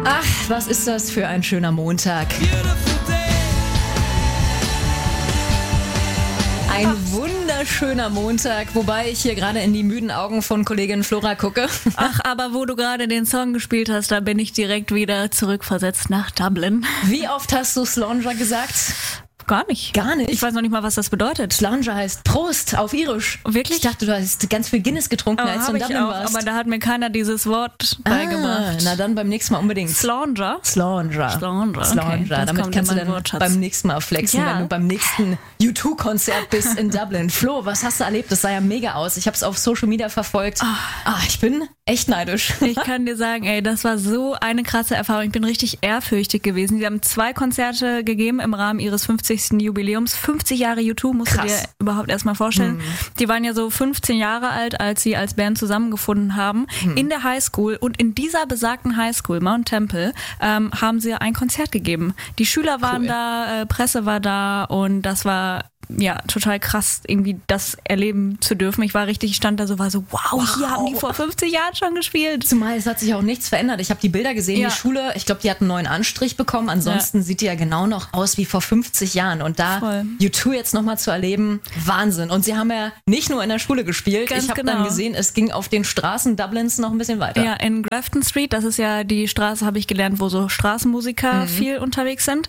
Ach, was ist das für ein schöner Montag. Ein wunderschöner Montag, wobei ich hier gerade in die müden Augen von Kollegin Flora gucke. Ach, aber wo du gerade den Song gespielt hast, da bin ich direkt wieder zurückversetzt nach Dublin. Wie oft hast du Slanger gesagt? Gar nicht. Gar nicht? Ich weiß noch nicht mal, was das bedeutet. Slanger heißt Prost auf Irisch. Wirklich? Ich dachte, du hast ganz viel Guinness getrunken, als du in Dublin warst. Aber da hat mir keiner dieses Wort beigebracht. Na dann beim nächsten Mal unbedingt. Slanger? Slanger. Okay, damit kannst du dann beim nächsten Mal flexen, wenn du beim nächsten U2-Konzert bist in Dublin. Flo, was hast du erlebt? Das sah ja mega aus. Ich habe es auf Social Media verfolgt. Ich bin echt neidisch. Ich kann dir sagen, das war so eine krasse Erfahrung. Ich bin richtig ehrfürchtig gewesen. Sie haben 2 Konzerte gegeben im Rahmen ihres 50. Jubiläums. 50 Jahre U2, musst du dir überhaupt erstmal vorstellen. Die waren ja so 15 Jahre alt, als sie als Band zusammengefunden haben. In der Highschool und in dieser besagten Highschool, Mount Temple, haben sie ein Konzert gegeben. Die Schüler waren da, Presse war da und das war total krass, irgendwie das erleben zu dürfen. Ich stand da so, wow, hier haben die vor 50 Jahren schon gespielt. Zumal es hat sich auch nichts verändert. Ich habe die Bilder gesehen, die Schule, ich glaube, die hat einen neuen Anstrich bekommen. Ansonsten sieht die ja genau noch aus wie vor 50 Jahren. Und da U2 jetzt nochmal zu erleben, Wahnsinn. Und sie haben ja nicht nur in der Schule gespielt. Ich habe dann gesehen, es ging auf den Straßen Dublins noch ein bisschen weiter. Ja, in Grafton Street, das ist ja die Straße, habe ich gelernt, wo so Straßenmusiker viel unterwegs sind.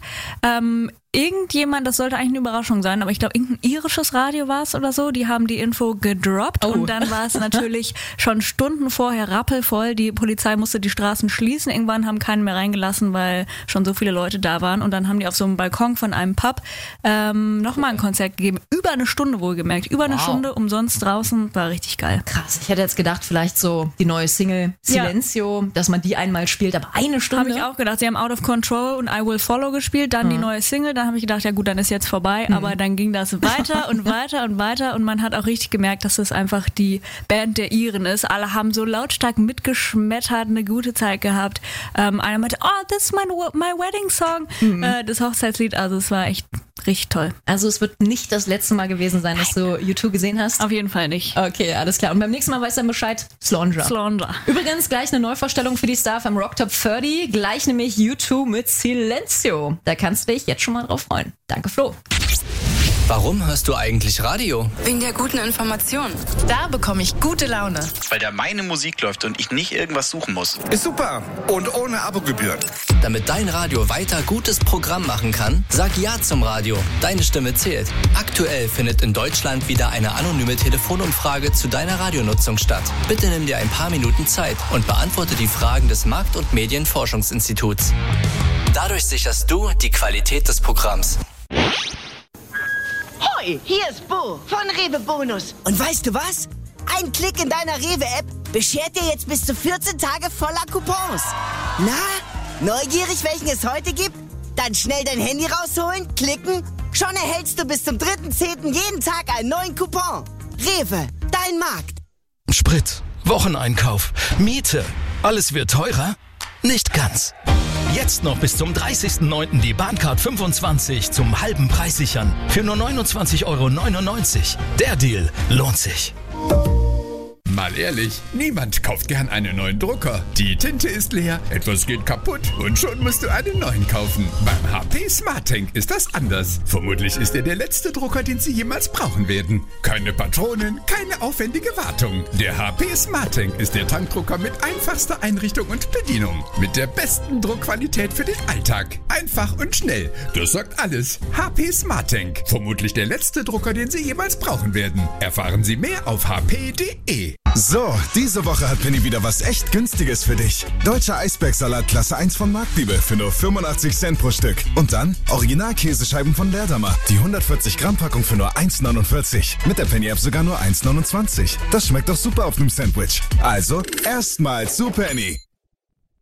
Irgendjemand, das sollte eigentlich eine Überraschung sein, aber ich glaube, irgendein irisches Radio war es oder so, die haben die Info gedroppt und dann war es natürlich schon Stunden vorher rappelvoll. Die Polizei musste die Straßen schließen. Irgendwann haben keinen mehr reingelassen, weil schon so viele Leute da waren und dann haben die auf so einem Balkon von einem Pub nochmal ein Konzert gegeben. Über eine Stunde wohlgemerkt. Über eine Stunde umsonst draußen. War richtig geil. Krass. Ich hätte jetzt gedacht, vielleicht so die neue Single Silencio, dass man die einmal spielt, aber eine Stunde. Habe ich auch gedacht. Sie haben Out of Control und I Will Follow gespielt, dann die neue Single, dann habe ich gedacht, ja gut, dann ist jetzt vorbei, aber dann ging das weiter und weiter und weiter und man hat auch richtig gemerkt, dass das einfach die Band der Iren ist. Alle haben so lautstark mitgeschmettert, eine gute Zeit gehabt. Einer meinte, this is my wedding song, das Hochzeitslied, also es war echt richtig toll. Also es wird nicht das letzte Mal gewesen sein, dass du U2 gesehen hast? Auf jeden Fall nicht. Okay, alles klar. Und beim nächsten Mal weißt du dann Bescheid, Slanger. Übrigens gleich eine Neuvorstellung für die Star vom Rock Top 30, gleich nämlich U2 mit Silencio. Da kannst du dich jetzt schon mal drauf freuen. Danke, Flo. Warum hörst du eigentlich Radio? Wegen der guten Information. Da bekomme ich gute Laune. Weil da meine Musik läuft und ich nicht irgendwas suchen muss. Ist super. Und ohne Abogebühren. Damit dein Radio weiter gutes Programm machen kann, sag Ja zum Radio. Deine Stimme zählt. Aktuell findet in Deutschland wieder eine anonyme Telefonumfrage zu deiner Radionutzung statt. Bitte nimm dir ein paar Minuten Zeit und beantworte die Fragen des Markt- und Medienforschungsinstituts. Dadurch sicherst du die Qualität des Programms. Hoi, hier ist Bo von Rewe Bonus. Und weißt du was? Ein Klick in deiner Rewe-App beschert dir jetzt bis zu 14 Tage voller Coupons. Na, neugierig, welchen es heute gibt? Dann schnell dein Handy rausholen, klicken. Schon erhältst du bis zum 3.10. jeden Tag einen neuen Coupon. Rewe, dein Markt. Sprit, Wocheneinkauf, Miete. Alles wird teurer? Nicht ganz. Jetzt noch bis zum 30.09. die Bahncard 25 zum halben Preis sichern. Für nur 29,99 €. Der Deal lohnt sich. Mal ehrlich, niemand kauft gern einen neuen Drucker. Die Tinte ist leer, etwas geht kaputt und schon musst du einen neuen kaufen. Beim HP SmartTank ist das anders. Vermutlich ist er der letzte Drucker, den Sie jemals brauchen werden. Keine Patronen, keine aufwendige Wartung. Der HP SmartTank ist der Tankdrucker mit einfachster Einrichtung und Bedienung. Mit der besten Druckqualität für den Alltag. Einfach und schnell. Das sagt alles. HP SmartTank. Vermutlich der letzte Drucker, den Sie jemals brauchen werden. Erfahren Sie mehr auf hp.de. So, diese Woche hat Penny wieder was echt Günstiges für dich. Deutscher Eisbergsalat Klasse 1 von Marktliebe für nur 85 Cent pro Stück. Und dann Original-Käsescheiben von Leerdammer. Die 140 Gramm Packung für nur 1,49. Mit der Penny-App sogar nur 1,29. Das schmeckt doch super auf einem Sandwich. Also, erstmal zu Penny.